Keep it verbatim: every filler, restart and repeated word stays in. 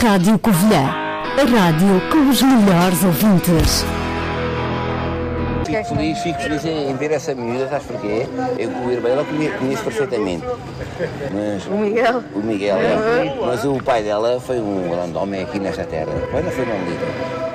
Rádio Covilhã, a rádio com os melhores ouvintes. Fico feliz, fico feliz em, em ver essa miúda, sabes porquê? Eu com o irmão, ela conheço, conheço perfeitamente. Mas, o Miguel? O Miguel, é. Mas o pai dela foi um grande homem aqui nesta terra. Quando foi não liga.